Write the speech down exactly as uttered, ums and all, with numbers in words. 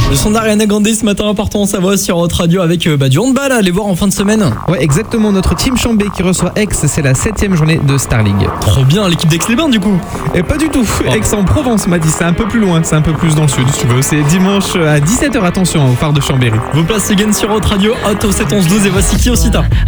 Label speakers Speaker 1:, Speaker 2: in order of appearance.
Speaker 1: Le son d'Ariana Grande ce matin, partons en Savoie sur Hot Radio avec euh, bah, du handball à aller voir en fin de semaine.
Speaker 2: Ouais, exactement. Notre team Chambé qui reçoit Aix, c'est la septième journée de Star League.
Speaker 1: Trop bien, l'équipe d'Aix-les-Bains du coup.
Speaker 2: Et pas du tout.
Speaker 1: Oh.
Speaker 2: Aix-en-Provence m'a dit, c'est un peu plus loin, c'est un peu plus dans le sud si tu veux. C'est dimanche à dix-sept heures, attention, au phare de Chambéry.
Speaker 1: Vos places se gagnent sur Hot Radio, Hot au sept onze douze et voici Kiosita.